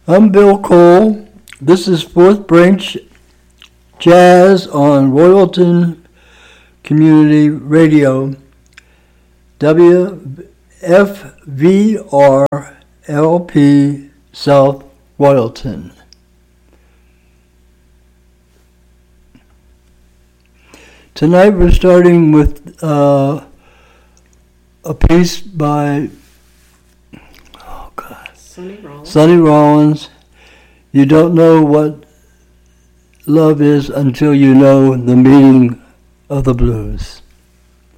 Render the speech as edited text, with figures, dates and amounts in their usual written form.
I'm Bill Cole. This is Fourth Branch Jazz on Royalton Community Radio, WFVRLP South Royalton. Tonight we're starting with a piece by Sonny Rollins. You don't know what love is until you know the meaning of the blues.